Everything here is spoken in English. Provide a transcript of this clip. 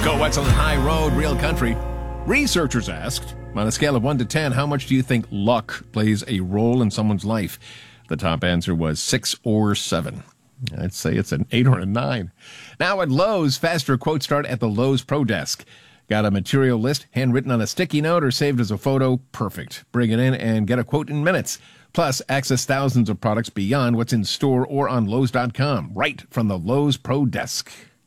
Go Wetzel and High Road, Real Country. Researchers asked, on a scale of 1 to 10, how much do you think luck plays a role in someone's life? The top answer was 6 or 7. I'd say it's an 8 or a 9. Now at Lowe's, faster quotes start at the Lowe's Pro Desk. Got a material list handwritten on a sticky note or saved as a photo? Perfect. Bring it in and get a quote in minutes. Plus, access thousands of products beyond what's in store or on Lowe's.com, right from the Lowe's Pro Desk.